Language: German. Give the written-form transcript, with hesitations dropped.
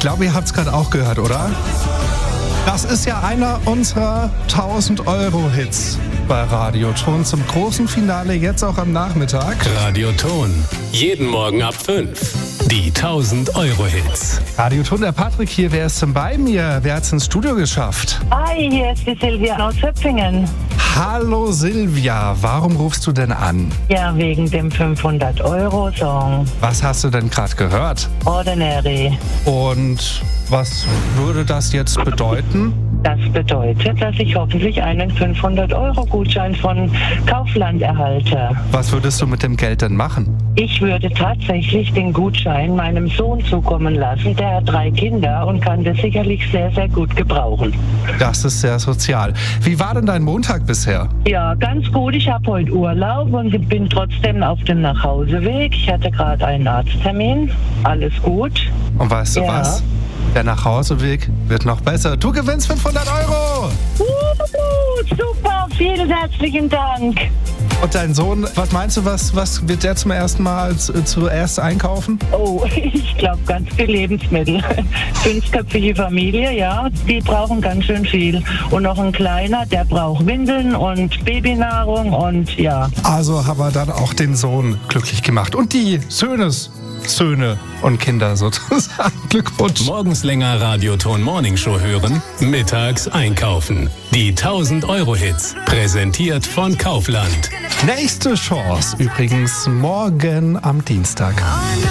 glaube, ihr habt es gerade auch gehört, oder? Das ist ja einer unserer 1000-Euro-Hits bei Radioton zum großen Finale, jetzt auch am Nachmittag. Radioton, jeden Morgen ab 5. Die 1000-Euro-Hits. Radioton, der Patrick hier, wer ist denn bei mir? Wer hat es ins Studio geschafft? Hi, hier ist die Silvia aus Höpfingen. Hallo Silvia, warum rufst du denn an? Ja, wegen dem 500-Euro-Song. Was hast du denn gerade gehört? Ordinary. Und was würde das jetzt bedeuten? Das bedeutet, dass ich hoffentlich einen 500-Euro-Gutschein von Kaufland erhalte. Was würdest du mit dem Geld denn machen? Ich würde tatsächlich den Gutschein meinem Sohn zukommen lassen. Der hat 3 Kinder und kann das sicherlich sehr, sehr gut gebrauchen. Das ist sehr sozial. Wie war denn dein Montag bisher? Ja, ganz gut. Ich habe heute Urlaub und bin trotzdem auf dem Nachhauseweg. Ich hatte gerade einen Arzttermin. Alles gut. Und weißt du Ja. was? Der Nachhauseweg wird noch besser. Du gewinnst 500 Euro! Super, vielen herzlichen Dank. Und dein Sohn, was meinst du, was wird der zum ersten Mal zuerst einkaufen? Oh, ich glaube ganz viel Lebensmittel. 5-köpfige Familie, ja, die brauchen ganz schön viel. Und noch ein kleiner, der braucht Windeln und Babynahrung und ja. Also haben wir dann auch den Sohn glücklich gemacht. Und die Söhne und Kinder sozusagen. Glückwunsch. Morgens länger Radioton Morningshow hören, mittags einkaufen. Die 1000-Euro-Hits, präsentiert von Kaufland. Nächste Chance übrigens morgen am Dienstag.